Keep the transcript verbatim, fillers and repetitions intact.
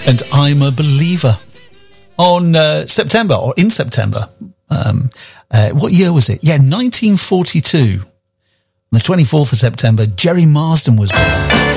and I'm a Believer. On uh, September, or in September, um, uh, what year was it? Yeah, nineteen forty-two. On the twenty-fourth of September, Jerry Marsden was born.